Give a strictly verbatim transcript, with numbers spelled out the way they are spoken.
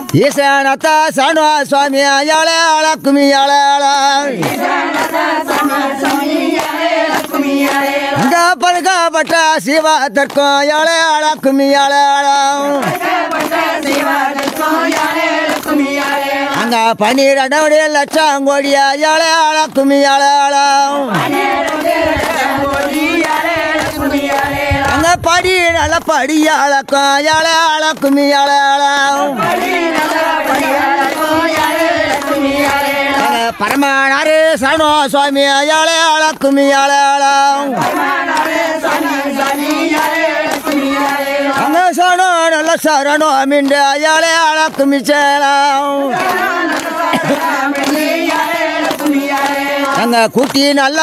ஈசானத்த சனோ சுவாமி யாழ குமி யாழ அங்க பழுக்கப்பட்ட சிவத்திற்கும் யாழ குமி யாழ அங்க பன்னிரெண்டு லட்சம் கோடியா யாழ குமி யாழ அங்க படி நல்ல படியாளக்கும் யாழ குமி யாழ பரமானாரு சனோ சுவாமி யாழ குமி யாழ அங்க சனோ நல்ல சரணோ மிண்ட யாழ குமி சேலம் அங்க குட்டி நல்ல